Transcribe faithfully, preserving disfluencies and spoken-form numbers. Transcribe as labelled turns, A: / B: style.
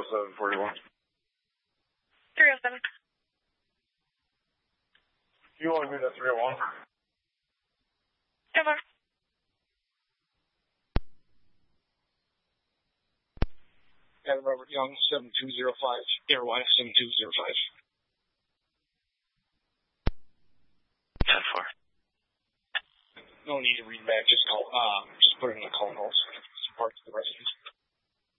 A: oh seven forty-one.
B: three oh seven.
A: You want to move to three oh one?
B: Over.
C: Adam Robert Young, seven two zero five. Airline seven two zero five.
D: ten four.
C: No need to read back, just call, uh, just put it in the call notes. It's part of the residence.